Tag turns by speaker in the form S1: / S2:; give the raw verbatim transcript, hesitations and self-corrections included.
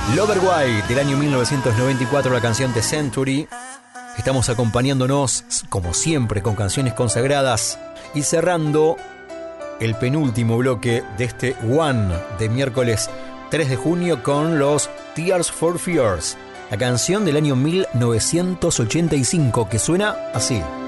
S1: Loverwhite del año mil novecientos noventa y cuatro, la canción de Century. Estamos acompañándonos, como siempre, con canciones consagradas y cerrando el penúltimo bloque de este One de miércoles tres de junio con los Tears for Fears, la canción del año mil novecientos ochenta y cinco que suena así.